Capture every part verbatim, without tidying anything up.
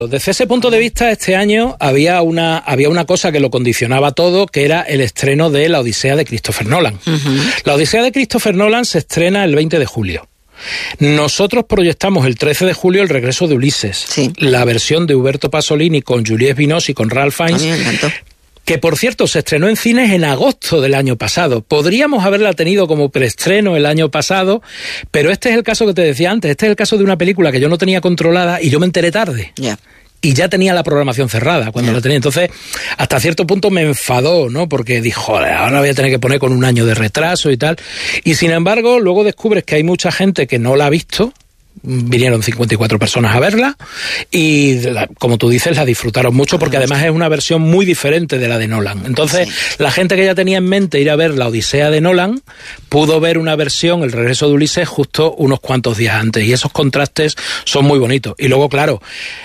Desde ese punto de vista, este año había una, había una cosa que lo condicionaba todo, que era el estreno de La Odisea de Christopher Nolan. Uh-huh. La Odisea de Christopher Nolan se estrena el veinte de julio. Nosotros proyectamos el trece de julio El regreso de Ulises, sí. la versión de Uberto Pasolini con Juliette Binoche y con Ralph Fiennes. A mí me encantó. Que, por cierto, se estrenó en cines en agosto del año pasado. Podríamos haberla tenido como preestreno el año pasado, pero este es el caso que te decía antes. Este es el caso de una película que yo no tenía controlada y yo me enteré tarde. Ya. Yeah. Y ya tenía la programación cerrada cuando yeah. la tenía. Entonces, hasta cierto punto me enfadó, ¿no? Porque dijo, joder, ahora voy a tener que poner con un año de retraso y tal. Y sin embargo, luego descubres que hay mucha gente que no la ha visto. Vinieron cincuenta y cuatro personas a verla y, la, como tú dices, la disfrutaron mucho porque además es una versión muy diferente de la de Nolan. Entonces, sí. la gente que ya tenía en mente ir a ver La Odisea de Nolan pudo ver una versión, El regreso de Ulises, justo unos cuantos días antes. Y esos contrastes son muy bonitos. Y luego, claro,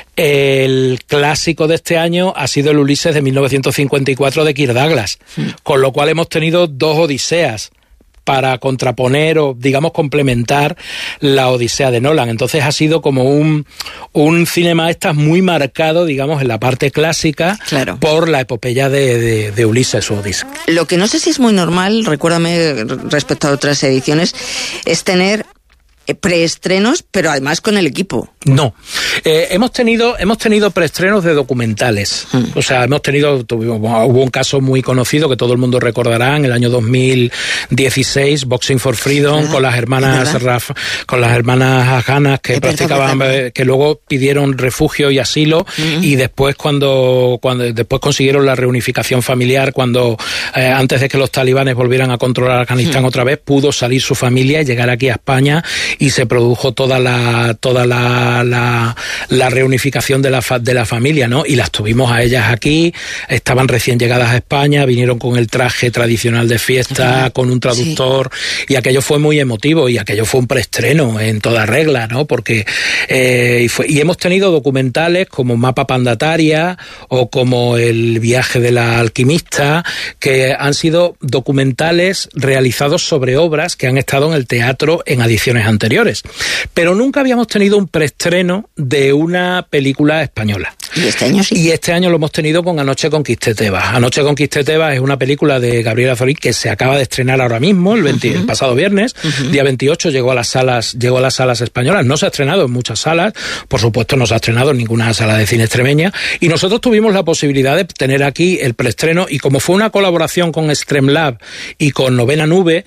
el clásico de este año ha sido el Ulises de mil novecientos cincuenta y cuatro de Kirk Douglas, sí. con lo cual hemos tenido dos Odiseas para contraponer o, digamos, complementar la Odisea de Nolan. Entonces ha sido como un, un cinemaestas muy marcado, digamos, en la parte clásica, claro. por la epopeya de, de, de Ulises o Odisea. Lo que no sé si es muy normal, recuérdame respecto a otras ediciones, es tener preestrenos, pero además con el equipo. No. Eh, hemos tenido hemos tenido preestrenos de documentales. Mm. O sea, hemos tenido, tuvimos, hubo un caso muy conocido que todo el mundo recordará en el año dos mil dieciséis, Boxing for Freedom, con las hermanas Raf, con las hermanas afganas que practicaban, que luego pidieron refugio y asilo, mm. y después cuando cuando después consiguieron la reunificación familiar, cuando eh, antes de que los talibanes volvieran a controlar Afganistán mm. otra vez, pudo salir su familia y llegar aquí a España. Y se produjo toda la toda la, la, la reunificación de la, de la familia, ¿no? Y las tuvimos a ellas aquí, estaban recién llegadas a España, vinieron con el traje tradicional de fiesta, uh-huh. con un traductor, sí. y aquello fue muy emotivo, y aquello fue un preestreno en toda regla, ¿no? Porque eh, y, fue, y hemos tenido documentales como Mapa Pandataria o como El viaje de la alquimista, que han sido documentales realizados sobre obras que han estado en el teatro en ediciones anteriores. anteriores, pero nunca habíamos tenido un preestreno de una película española. Y este año sí. Y este año lo hemos tenido con Anoche conquisté Tebas. Anoche conquisté Tebas es una película de Gabriela Azorín que se acaba de estrenar ahora mismo, el, veinte, uh-huh. el pasado viernes, uh-huh. día veintiocho, llegó a las salas, llegó a las salas españolas. No se ha estrenado en muchas salas, por supuesto no se ha estrenado en ninguna sala de cine extremeña, y nosotros tuvimos la posibilidad de tener aquí el preestreno, y como fue una colaboración con Streamlab y con Novena Nube,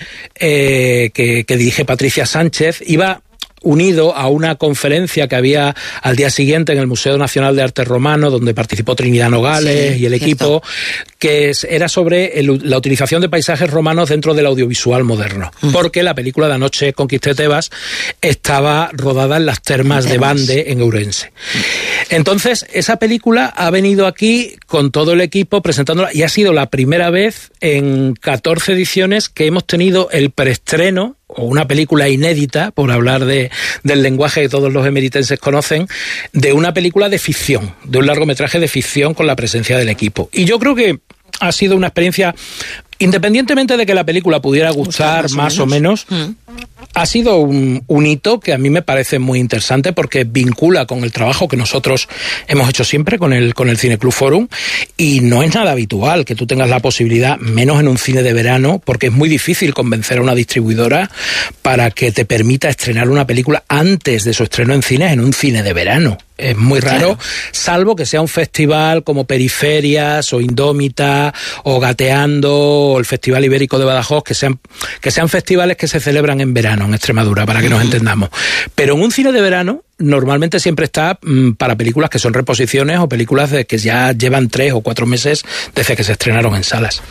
eh, que, que dirige Patricia Sánchez, iba unido a una conferencia que había al día siguiente en el Museo Nacional de Arte Romano, donde participó Trinidad Nogales sí, y el cierto. equipo, que era sobre el, la utilización de paisajes romanos dentro del audiovisual moderno, mm. porque la película de Anoche conquisté Tebas estaba rodada en las termas de Bande, en Ourense. Mm. Entonces, esa película ha venido aquí con todo el equipo presentándola, y ha sido la primera vez en catorce ediciones que hemos tenido el preestreno, o una película inédita, por hablar de, del lenguaje que todos los emeritenses conocen, de una película de ficción, de un largometraje de ficción con la presencia del equipo. Y yo creo que ha sido una experiencia, independientemente de que la película pudiera gustar más, más o menos, o menos mm. ha sido un, un hito que a mí me parece muy interesante, porque vincula con el trabajo que nosotros hemos hecho siempre con el, con el Cineclub Forum, y no es nada habitual que tú tengas la posibilidad, menos en un cine de verano, porque es muy difícil convencer a una distribuidora para que te permita estrenar una película antes de su estreno en cines en un cine de verano. Es muy raro, claro. salvo que sea un festival como Periferias o Indómita o Gateando o el Festival Ibérico de Badajoz, que sean, que sean festivales que se celebran en verano en Extremadura, para que nos entendamos. Pero en un cine de verano normalmente siempre está mmm, para películas que son reposiciones o películas de que ya llevan tres o cuatro meses desde que se estrenaron en salas.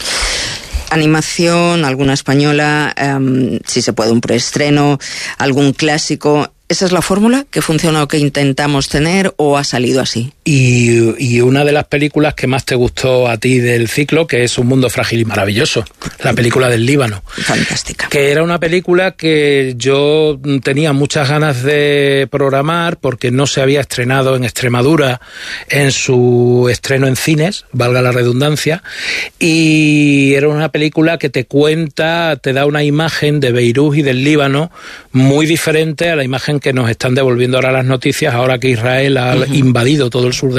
Animación, alguna española, um, si se puede un preestreno, algún clásico. ¿Esa es la fórmula que funciona o que intentamos tener, o ha salido así? Y, y una de las películas que más te gustó a ti del ciclo, que es Un mundo frágil y maravilloso, la película del Líbano. Fantástica. Que era una película que yo tenía muchas ganas de programar porque no se había estrenado en Extremadura en su estreno en cines, valga la redundancia, y era una película que te cuenta, te da una imagen de Beirut y del Líbano muy diferente a la imagen que nos están devolviendo ahora las noticias, ahora que Israel ha uh-huh. invadido todo el sur de